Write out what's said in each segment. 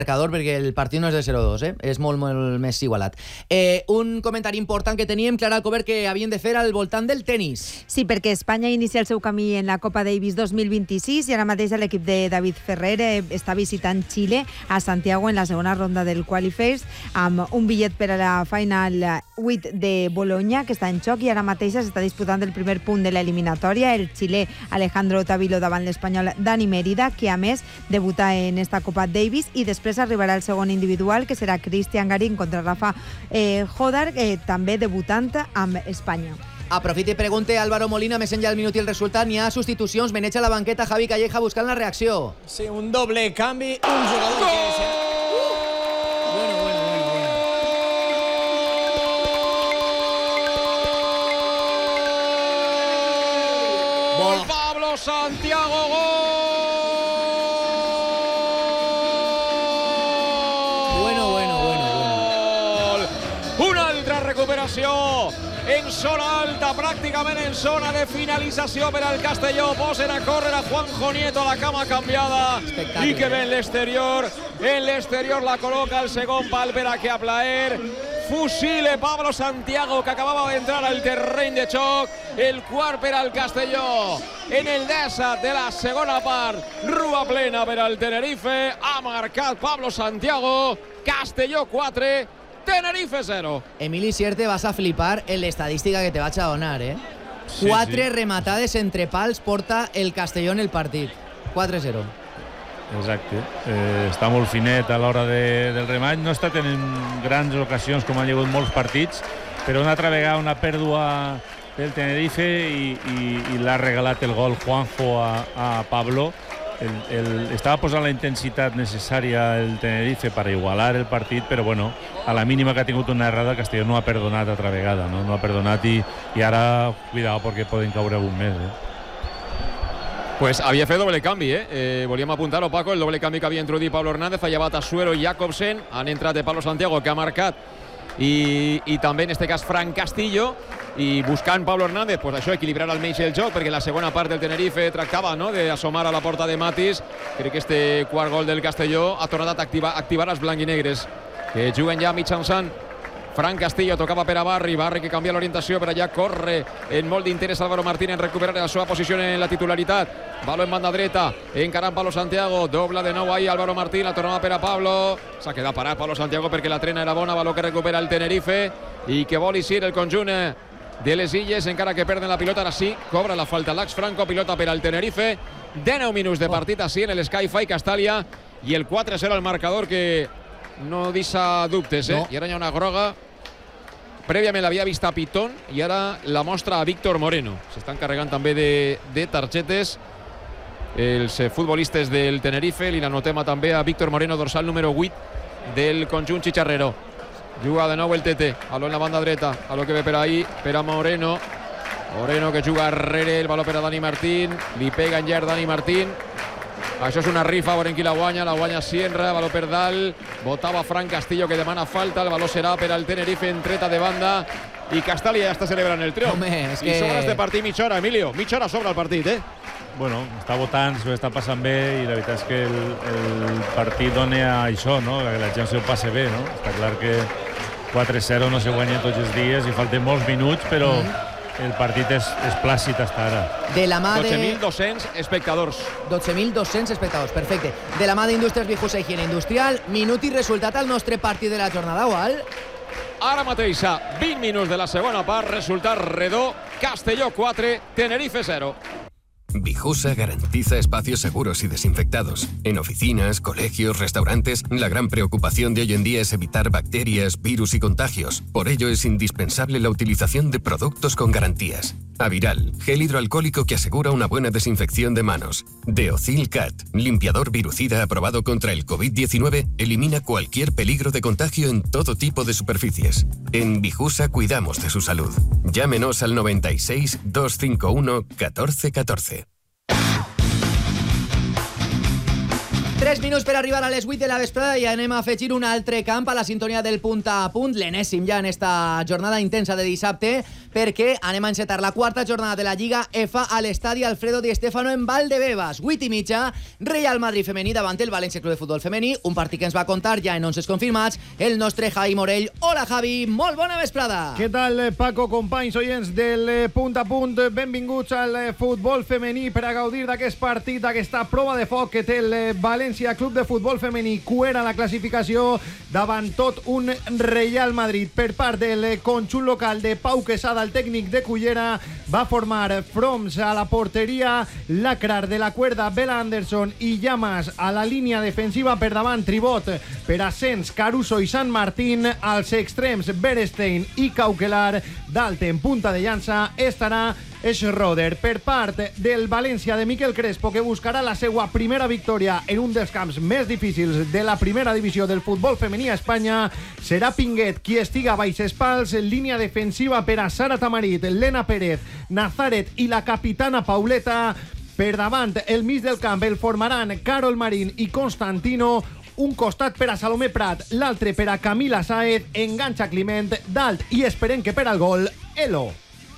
marcador perquè el partit no és de 0-2, és molt més igualat. Un comentari important que teníem, Clara Alcover, que havien de fer al voltant del tenis. Sí, perquè Espanya inicia el seu camí en la Copa Davis 2026 i ara mateix l'equip de David Ferrer està visitant Xile a Santiago en la segona ronda del Qualifiers amb un bitllet per a la Final 8 de Bologna que està en xoc i ara mateix s'està disputant el primer punt de l'eliminatòria, el xilè Alejandro Tavilo davant l'espanyol Dani Mérida, que a més debuta en esta Copa Davis, i després arribarà el segon individual, que serà Cristian Garín contra Rafa Hodar, també debutant amb Espanya. Aprofita i pregunte Álvaro Molina, més enllà del minut i el resultat. N'hi ha substitucions, meneig a la banqueta Javi Calleja buscant la reacció. Sí, un doble canvi, un jugador que és... Gol Pablo Santiago, gol! Una altra recuperació en zona alta, pràcticament en zona de finalització per al Castelló. Posen a córrer a Juanjo Nieto, la cama canviada, i que ve en l'exterior la col·loca el segon pal per a que a plaer fusile Pablo Santiago, que acabava d'entrar al terreny de xoc. El quart per al Castelló en el 17 de la segona part. Rua plena per al Tenerife, ha marcat Pablo Santiago. Castelló 4, Tenerife 0. Emili Sierte, vas a flipar en l'estadística que te vaig a donar, Sí, 4 rematades entre pals porta el Castelló en el partit. 4-0. Exacte. Està molt finet a l'hora del remat. No està tenint grans ocasions com han hagut molts partits, però una altra vegada una pèrdua del Tenerife i l'ha regalat el gol Juanjo a Pablo. Estava posant la intensitat necessària el Tenerife per igualar el partit, però bueno, a la mínima que ha tingut una errada, Castelló no ha perdonat altra vegada, no ha perdonat i ara, cuidado, perquè poden caure algun més, Pues havia fet doble canvi, volíem apuntar-ho, Paco, el doble canvi que havia introduït Pablo Hernández, ha llevat a Suero i Jacobsen, han entrat de Pablo Santiago, que ha marcat, i també en este cas Fran Castillo, i buscant Pablo Hernández, pues això, equilibrar almenys el joc, perquè la segona part del Tenerife tractava d'assomar a la porta de Matis. Crec que este quart gol del Castelló ha tornat a activar els blanquinegres, que juguen ja mitjançant Fran Castillo. Tocava per a Barri que canvia l'orientació, per allà corre en molt d'interès Álvaro Martín en recuperar la seva posició en la titularitat. Baló en banda dreta, encarant Pablo Santiago, dobla de nou ahí Álvaro Martín, la tornava per a Pablo, s'ha quedat parat Pablo Santiago perquè la trena era bona. Baló que recupera el Tenerife i que vol eixir el conjunt de les Illes, encara que perden la pilota. Ara sí, cobra la falta Lax Franco, pilota per al Tenerife. 19 minuts de partit així en l'Sky-Fi Castalia, i el 4-0 al marcador, que no deixa dubtes, no. I ara hi ha una groga. Prèviament l'havia vist a Pitón i ara la mostra a Víctor Moreno. S'estan carregant també de targetes els futbolistes del Tenerife. Li l'anotem també a Víctor Moreno, dorsal número 8 del conjunt xicharrero. Juga de nou el TT, aló en la banda dreta, aló que ve per ahí, per a Moreno. Moreno que juga arrere, el baló per a Dani Martín, li pega en llarg Dani Martín. Això és una rifa, veurem qui la guanya Sierra, baló per dalt, votava Fran Castillo, que demana falta, el baló serà per al Tenerife en treta de banda, i Castalia ja està celebrant el triomf. I sobra este partit mitja hora, Emilio, mitja hora sobra el partit, Bueno, està votant, s'ho està passant bé, i la veritat és que el partit dona això, no? Que la gent s'ho passe bé, no? Està clar que 4-0 no se guanya tots els dies i falten molts minuts, però el partit és plàcid fins ara. De la mà de... 12.200 espectadors. 12.200 espectadors, perfecte. De la mà d'Indústries Vijusa Higiene Industrial, minut i resultat al nostre partit de la jornada, Gual. Ara mateix, a 20 minuts de la segona part, resultat redó, Castelló 4, Tenerife 0. Vijusa garantiza espacios seguros y desinfectados. En oficinas, colegios, restaurantes, la gran preocupación de hoy en día es evitar bacterias, virus y contagios. Por ello es indispensable la utilización de productos con garantías. Aviral, gel hidroalcohólico que asegura una buena desinfección de manos. Deocil Cat, limpiador virucida aprobado contra el COVID-19, elimina cualquier peligro de contagio en todo tipo de superficies. En Vijusa cuidamos de su salud. Llámenos al 96 251 14 14. 3 minuts per arribar a les 8 de la vesprada i anem a afegir un altre camp a la sintonia del punt a punt, l'enèsim ja en esta jornada intensa de dissabte, perquè anem a encetar la quarta jornada de la Lliga EFA a l'estadi Alfredo Di Stéfano en Valdebebas. 8:30, Real Madrid femení davant el València Club de Futbol Femení, un partit que ens va contar ja en 11 confirmats el nostre Javi Morell. Hola Javi, molt bona vesprada. Què tal Paco, companys oients del punt a punt, benvinguts al futbol femení per a gaudir d'aquest partit, d'aquesta prova de foc que té el València Club de Futbol Femení, cuera la classificació davant tot un Real Madrid. Per part del conjunt local de Pau Quesada, el tècnic de Cullera, va formar froms a la porteria, Lacrar de la Cuerda, Bela Anderson i Llamas a la línia defensiva, per davant Tribot, per Ascens, Caruso i Sant Martín, als extrems Berestein i Cauquelar, dalt en punta de llança estarà Schroeder. Per part del València de Miquel Crespo, que buscarà la seva primera victòria en un dels camps més difícils de la primera divisió del futbol femení a Espanya, serà Pinguet qui estiga baix espals, línia defensiva per a Sara Tamarit, Lena Pérez, Nazaret i la capitana Pauleta. Per davant, el mig del camp el formaran Carol Marín i Constantino, un costat per a Salomé Prat, l'altre per a Camila Saez, enganxa Climent, dalt i esperem que per al gol, Elo.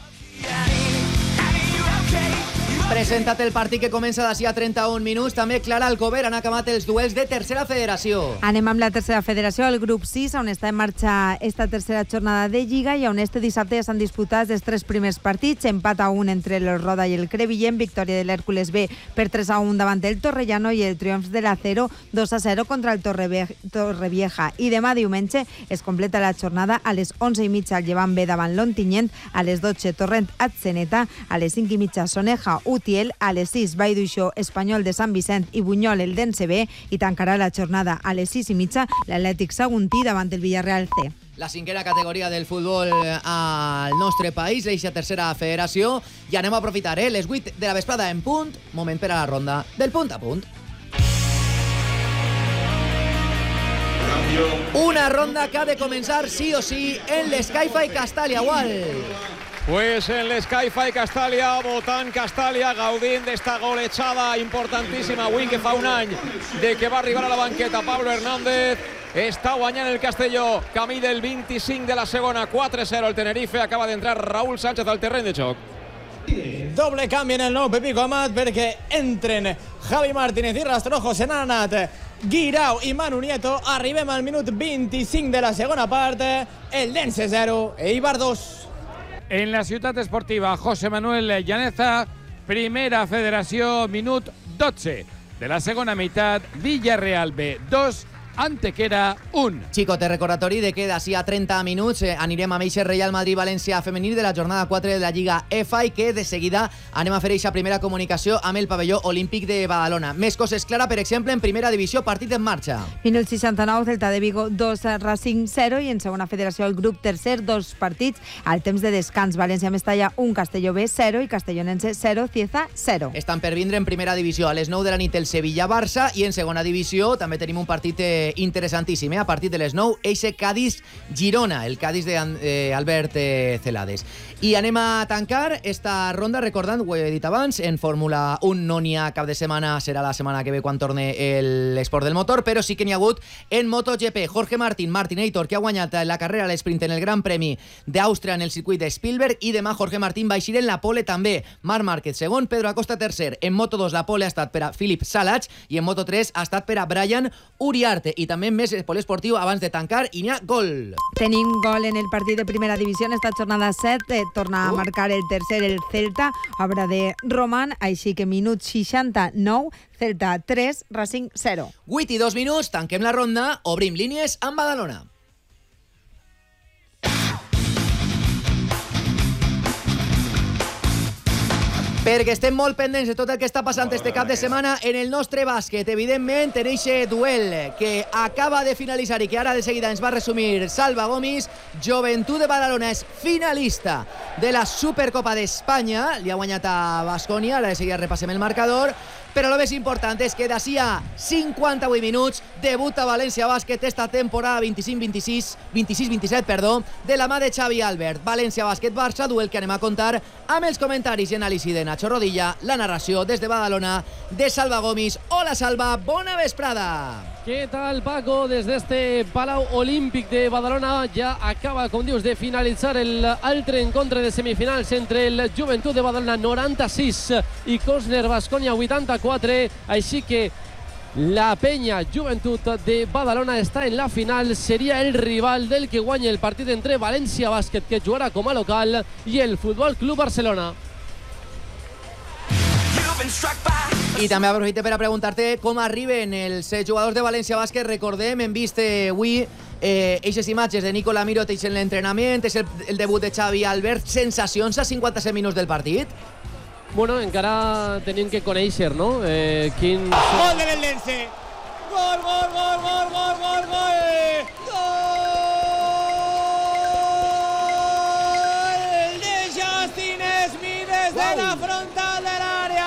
Presentat el partit que comença d'ací a 31 minuts. També Clara Alcover han acabat els duels de tercera federació. Anem amb la tercera federació, el grup 6, on està en marxa esta tercera jornada de Lliga i on este dissabte ja s'han disputat els 3 primers partits. Empat a 1 entre el Roda i el Crevillent, victòria de l'Hèrcules B per 3-1 davant del Torrellano i el triomf de l'Acero 2-0 contra el Torrevieja. I demà diumenge es completa la jornada a les 11:30 al Llevant B davant l'Ontinyent, a les 12 Torrent Atzeneta, a les 5:30 Soneja Utiel, a les 6 Vall d'Uixó Espanyol de Sant Vicent i Bunyol el Dense B, i tancarà la jornada a les 6:30 l'Atlètic Saguntí davant el Villarreal C. La cinquena categoria del futbol al nostre país, l'eixa tercera federació, i anem a aprofitar les 8 de la vesprada en punt, moment per a la ronda del punt a punt. Una ronda que ha de començar sí o sí en l'Sky-Fi Castalia, Wal. Pues en l'Sky-Fi Castalia, votant Castalia, gaudint d'esta golejada importantíssima avui, que fa un any de que va arribar a la banqueta Pablo Hernández. Està guanyant el Castelló, camí del 25 de la segona, 4-0 el Tenerife. Acaba d'entrar Raúl Sánchez al terreny de joc. Doble canvi en el nou Pepico Amat perquè entren Javi Martínez i Rastrojo. Se n'han anat Guirao i Manu Nieto. Arribem al minut 25 de la segona part. El Dense 0, Eibar 2. En la ciutat esportiva José Manuel Llaneza, primera federació, minut 12 de la segona meitat, Villarreal B 2, Antequera 1. Xicote recordatori de que d'ací a 30 minuts anirem amb eixe Real Madrid-València femení de la jornada 4 de la Lliga EFA, i que de seguida anem a fer eixa primera comunicació amb el pavelló olímpic de Badalona. Més coses, Clara, per exemple, en primera divisió, partit en marxa. Minut 69, Celta de Vigo 2, Racing 0, i en segona federació el grup tercer, 2 partits al temps de descans. València-Mestalla 1, Castelló B 0 i Castellonense 0, Cieza 0. Estan per vindre en primera divisió a les 9 de la nit el Sevilla-Barça, i en segona divisió també tenim un partit interessantíssim, a partir de les 9, eixe Cádiz-Girona, el Cádiz d'Albert Celades. I anem a tancar esta ronda recordant, ho he dit abans, en Fórmula 1 no n'hi ha cap de setmana, serà la setmana que ve quan torne l'esport del motor, però sí que n'hi ha hagut en MotoGP. Jorge Martinator, que ha guanyat la carrera a l'esprint en el Gran Premi d'Àustria en el circuit de Spielberg, i demà Jorge Martín va eixir en la pole també. Marc Márquez segon, Pedro Acosta tercer. En Moto2 la pole ha estat per a Philipp Salac i en Moto3 ha estat per a Brian Uriarte. I també més poliesportiu abans de tancar, i n'hi ha gol. Tenim gol en el partit de primera divisió en esta jornada 7, torna a marcar el tercer el Celta, obra de Roman, així que minut 69, Celta 3, Racing 0. 8 i 2 minuts, tanquem la ronda, obrim línies amb Badalona. Perquè estem molt pendents de tot el que està passant este cap de setmana en el nostre bàsquet. Evidentment, en eixe duel que acaba de finalitzar i que ara de seguida ens va resumir Salva Gomis, Joventut de Badalona és finalista de la Supercopa d'Espanya. Li ha guanyat a Baskonia, ara de seguida repassem el marcador. Però el més important és que d'ací a 58 minuts debuta València Bàsquet esta temporada 26-27, de la mà de Xavi Albert. València Bàsquet-Barça, duel que anem a contar amb els comentaris i anàlisi de Nacho Rodilla, la narració des de Badalona de Salva Gomis. Hola Salva, bona vesprada. ¿Qué tal, Paco? Desde este Palau Olímpic de Badalona ya acaba, com dius, de finalitzar el altre encontre de semifinals entre el Joventut de Badalona 96 i Cosner Baskonia 84, així que la Peña Joventut de Badalona està en la final, seria el rival del que guanya el partit entre València Bàsquet, que jugarà com a local, i el Futbol Club Barcelona. I també aprofite per a preguntar-te com arriben els jugadors de València Bàsquet. Recordem, hem vist avui eixes imatges de Nicola Mirotic en l'entrenament, és el debut de Xavi Albert. Sensacions a 57 minuts del partit? Bueno, encara tenim que conèixer, no? Quin... Gol de l'Eldense! Gol, gol, gol, gol, gol, gol, gol! Gol de Justin Smith des de la frontal de l'àrea!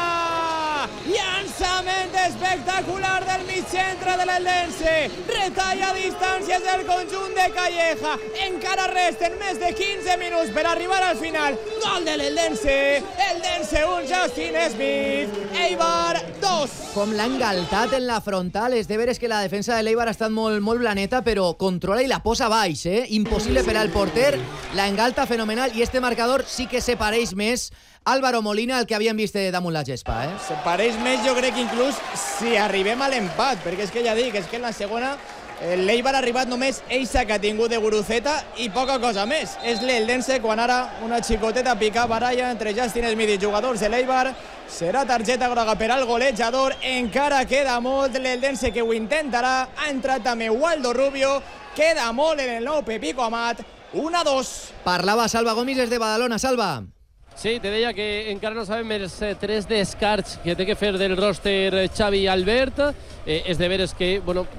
Llançament espectacular del mig centre de l'Eldense, retalla distàncies del conjunt de Calleja, encara resten més de 15 minuts per arribar al final. Gol de l'Eldense, Eldense 1, Justin Smith, Eibar 2. Com l'ha engaltat en la frontal, és de veres que la defensa de l'Eibar ha estat molt blaneta, però controla i la posa baix, impossible per al porter, la engalta fenomenal, i este marcador sí que se pareix més Álvaro Molina, el que havíem vist damunt la gespa. Se pareix més, jo crec, inclús si arribem a l'empat, perquè és que ja dic, és que en la segona l'Eibar ha arribat només eixa que ha tingut de Guruceta i poca cosa més. És l'Eldense quan ara una xicoteta pica baralla entre Justin Smith i jugadors de l'Eibar. Serà targeta groga per al golejador, encara queda molt, l'Eldense que ho intentarà. Ha entrat també Waldo Rubio, queda molt en el nou Pepico Amat, 1-2. Parlava Salva Gomis des de Badalona. Salva. Sí, te deia que encara no sabem els 3 descarts que té que fer del roster Xavi Albert. És de veres que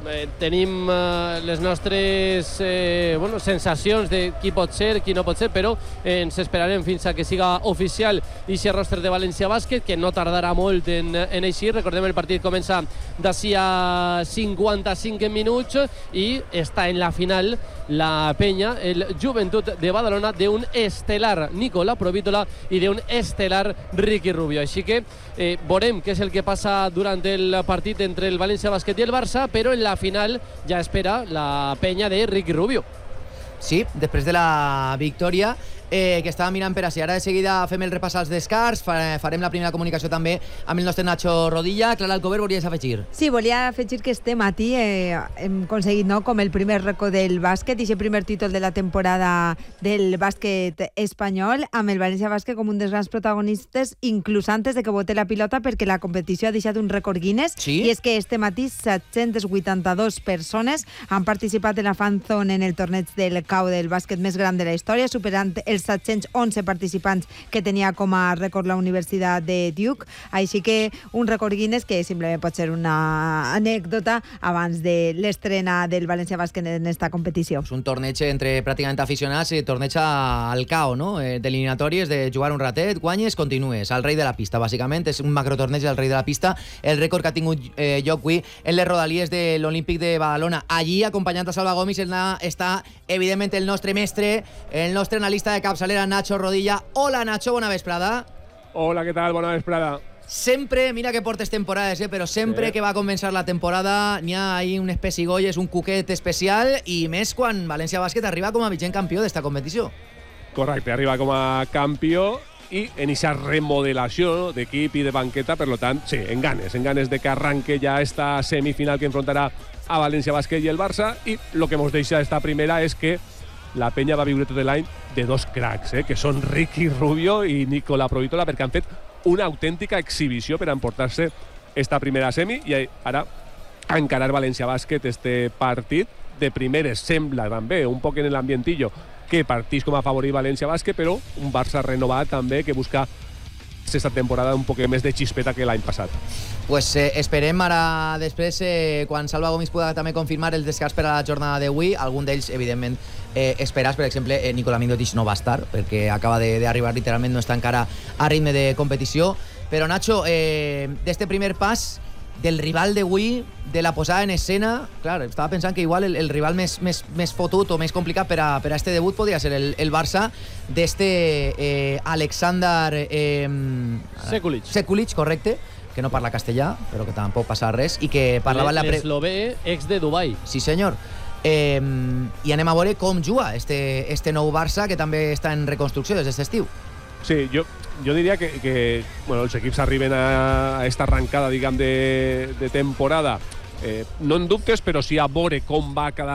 tenim les nostres sensacions de qui pot ser, qui no pot ser, però ens esperarem fins a que siga oficial aquest roster de València Bàsquet, que no tardarà molt en eixir. Recordem, el partit comença d'ací a 55 minuts i està en la final la Peña, el Joventut de Badalona, d'un estelar Nicola Provítola i d'un estelar Ricky Rubio. Així que veurem què és el que passa durant el partit entre el València Bàsquet i el Barça, però en la final ja espera la Peña de Ricky Rubio. Sí, després de la victòria que estava mirant per ací. Ara de seguida fem el repàs als descarts, farem la primera comunicació també amb el nostre Nacho Rodilla. Clara Alcover, volies afegir? Sí, volia afegir que este matí hem aconseguit com el primer rècord del bàsquet i el primer títol de la temporada del bàsquet espanyol, amb el València Bàsquet com un dels grans protagonistes, inclús antes de que bote la pilota, perquè la competició ha deixat un rècord Guinness. Sí? I és que este matí 782 persones han participat en la Fan Zone, en el torneig del CAO del bàsquet més gran de la història, superant els 711 participants que tenia com a rècord la Universitat de Duke. Així que un rècord Guinness que simplement pot ser una anècdota abans de l'estrena del València Bàsquet en esta competició. És un torneig entre pràcticament aficionats, torneig al CAO, no? D'eliminatòries, de jugar un ratet, guanyes, continues. Al rei de la pista, bàsicament. És un macrotorneig del rei de la pista. El rècord que ha tingut lloc avui en les rodalies de l'Olímpic de Badalona. Allí, acompanyant a Salva Gomis, està, evidentment, el nostre mestre, el nostre analista de capçalera, Nacho Rodilla. Hola, Nacho, bona vesprada. Hola, què tal? Bona vesprada. Sempre, mira que portes temporades, però sempre que va a començar la temporada n'hi ha ahí unes pessigolles, un cuquet especial, i més quan València Bàsquet arriba com a vigent campió d'esta competició. Correcte, arriba com a campió i en aquesta remodelació d'equip i de banqueta, per tant, sí, en ganes de que arranque ja esta semifinal que enfrontarà a València Bàsquet i el Barça, i el que ens deixa esta primera és que la Peña va viure tot l'any de dos cracs, que són Ricky Rubio i Nicola Provítola, perquè han fet una autèntica exhibició per emportar-se esta primera semi, i ara encarar València Bàsquet este partit de primeres sembla també un poc en l'ambientillo que partís com a favorit València Bàsquet, però un Barça renovat també que busca aquesta temporada un poc més de xispeta que l'any passat. Pues esperem ara després, quan Salva Gomis puga també confirmar els descans per a la jornada d'avui. Algun d'ells, evidentment, esperats. Per exemple, Nicola Mirotic no va estar, perquè acaba d'arribar literalment, no està encara a ritme de competició. Però Nacho, d'este primer pas del rival d'avui, de la posada en escena, clar, estava pensant que igual el rival més fotut o més complicat per a este debut podria ser el Barça d'este Aleksandar Sekulic, correcte, que no parla castellà, però que tampoc passa res, i que parlava en la l'eslové ex de Dubai. Sí, senyor. I anem a veure com juga este nou Barça, que també està en reconstrucció des d'aquest estiu. Sí, yo diría que bueno, los equipos arriben a esta arrancada, digamos, de temporada, no en dubtes, pero sí a veure com va cada